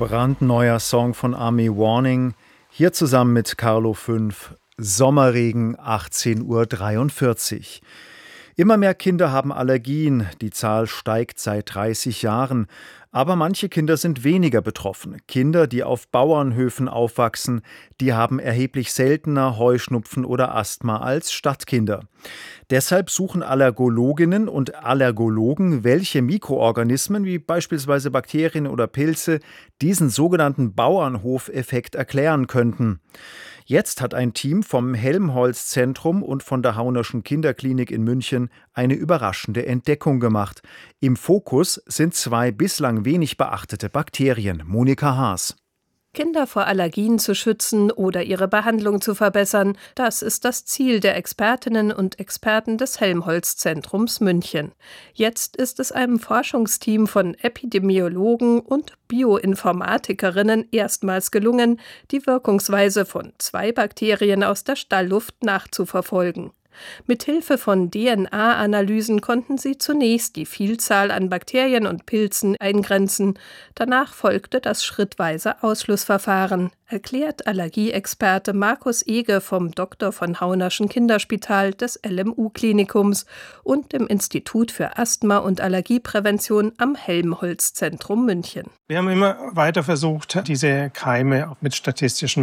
Brandneuer Song von Army Warning, hier zusammen mit Carlo 5, Sommerregen, 18:43 Uhr. Immer mehr Kinder haben Allergien, die Zahl steigt seit 30 Jahren. Aber manche Kinder sind weniger betroffen. Kinder, die auf Bauernhöfen aufwachsen, die haben erheblich seltener Heuschnupfen oder Asthma als Stadtkinder. Deshalb suchen Allergologinnen und Allergologen, welche Mikroorganismen wie beispielsweise Bakterien oder Pilze diesen sogenannten Bauernhofeffekt erklären könnten. Jetzt hat ein Team vom Helmholtz-Zentrum und von der Haunerschen Kinderklinik in München eine überraschende Entdeckung gemacht. Im Fokus sind zwei bislang wenig beachtete Bakterien. Monika Haas. Kinder vor Allergien zu schützen oder ihre Behandlung zu verbessern, das ist das Ziel der Expertinnen und Experten des Helmholtz-Zentrums München. Jetzt ist es einem Forschungsteam von Epidemiologen und Bioinformatikerinnen erstmals gelungen, die Wirkungsweise von 2 Bakterien aus der Stallluft nachzuverfolgen. Mithilfe von DNA-Analysen konnten sie zunächst die Vielzahl an Bakterien und Pilzen eingrenzen. Danach folgte das schrittweise Ausschlussverfahren, erklärt Allergieexperte Markus Ege vom Dr. von Haunerschen Kinderspital des LMU-Klinikums und dem Institut für Asthma- und Allergieprävention am Helmholtz-Zentrum München. Wir haben immer weiter versucht, diese Keime mit statistischen